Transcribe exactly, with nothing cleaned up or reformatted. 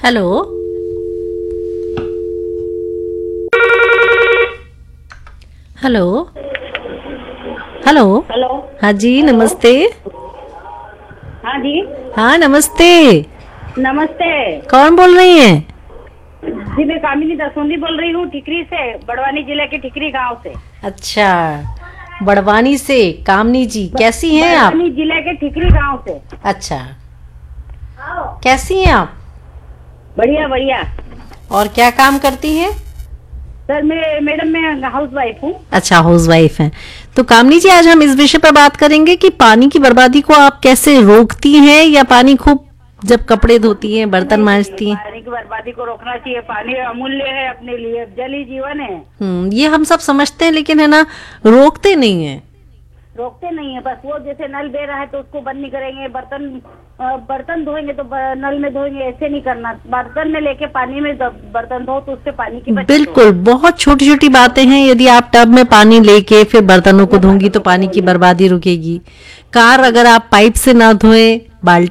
Hello. Hello. Hello. Hello. हाँ जी, hello. नमस्ते। हाँ जी, हाँ नमस्ते। नमस्ते कौन बोल रही हैं? जी। मैं कामिनी दसोंदी बोल रही हूँ, ठिकरी से, बड़वानी जिले के ठिकरी गांव से। अच्छा, बड़वानी से। कामनी जी, ब- कैसी हैं आप? बड़वानी जिले के ठिकरी गांव से। अच्छा, कैसी हैं आप? बढ़िया बढ़िया। और क्या काम करती हैं? सर मैं मैडम मैं हाउस वाइफ हूँ। अच्छा, हाउस वाइफ हैं। तो कामनी जी, आज हम इस विषय पर बात करेंगे कि पानी की बर्बादी को आप कैसे रोकती हैं, या पानी खूब जब कपड़े धोती हैं, बर्तन नहीं नहीं, मांजती हैं। पानी की बर्बादी को रोकना चाहिए। पानी अमूल्य है अपने लिए, जल ही जीवन है। हम्म ये हम सब समझते हैं, लेकिन है ना, रोकते नहीं हैं। रोकते नहीं है। बस वो जैसे नल दे रहा है तो उसको बंद नहीं करेंगे। बर्तन अ, बर्तन धोएंगे तो ब- नल में धोएंगे, ऐसे नहीं करना। बर्तन में लेके पानी में द- बर्तन धो तो उससे पानी की बचत होगी। बिल्कुल, बहुत छोटी छोटी बातें हैं। यदि आप टब में पानी लेके फिर बर्तनों को धोंगी तो पानी की बर्बादी रुकेगी। कार अगर आप पाइप से ना धोएं, बाल्टी